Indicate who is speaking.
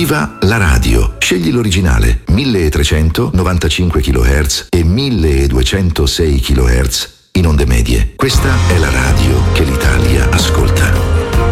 Speaker 1: Viva la radio! Scegli l'originale 1395 kHz e 1206 kHz in onde medie. Questa è la radio che